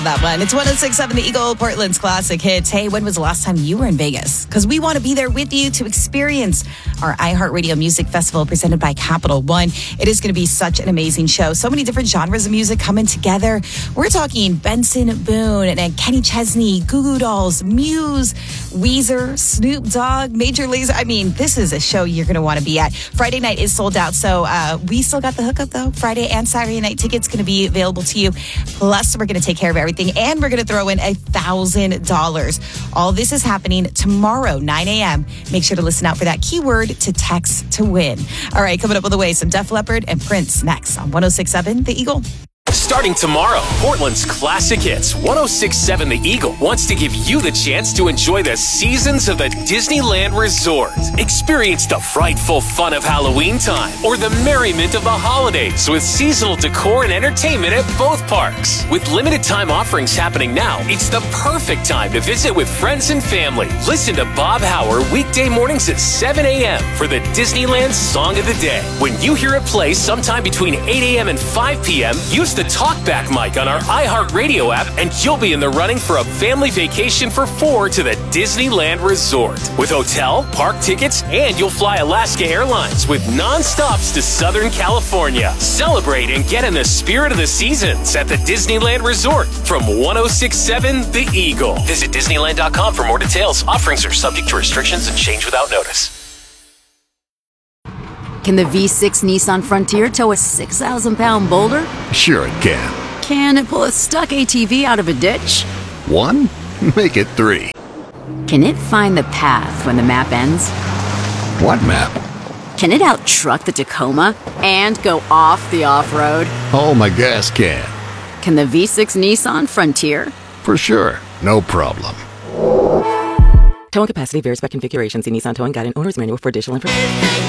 That one. It's 106.7 The Eagle, Portland's classic hits. Hey, when was the last time you were in Vegas? Because we want to be there with you to experience our iHeartRadio Music Festival presented by Capital One. It is going to be such an amazing show. So many different genres of music coming together. We're talking Benson Boone and Kenny Chesney, Goo Goo Dolls, Muse, Weezer, Snoop Dogg, Major Lazer. I mean, this is a show you're going to want to be at. Friday night is sold out, so we still got the hookup, though. Friday and Saturday night tickets going to be available to you. Plus, we're going to take care of everything. And we're going to throw in $1,000. All this is happening tomorrow, 9 a.m. Make sure to listen out for that keyword to text to win. All right, coming up on the way, some Def Leppard and Prince next on 106.7 The Eagle. Starting tomorrow, Portland's classic hits 106.7 The Eagle wants to give you the chance to enjoy the seasons of the Disneyland Resort. Experience the frightful fun of Halloween time or the merriment of the holidays with seasonal decor and entertainment at both parks. With limited time offerings happening now, it's the perfect time to visit with friends and family. Listen to Bob Hauer weekday mornings at 7 a.m. for the Disneyland Song of the Day. When you hear it play sometime between 8 a.m. and 5 p.m., use the talkback mic on our iHeartRadio app and you'll be in the running for a family vacation for 4 to the Disneyland Resort. With hotel, park tickets, and you'll fly Alaska Airlines with non-stops to Southern California. Celebrate and get in the spirit of the seasons at the Disneyland Resort from 106.7 The Eagle. Visit Disneyland.com for more details. Offerings are subject to restrictions and change without notice. Can the V6 Nissan Frontier tow a 6,000-pound boulder? Sure it can. Can it pull a stuck ATV out of a ditch? 1? Make it 3. Can it find the path when the map ends? What map? Can it out-truck the Tacoma and go off the off-road? Oh, my gas can. Can the V6 Nissan Frontier? For sure. No problem. Towing capacity varies by configuration. See Nissan Towing Guide and Owner's Manual for additional information.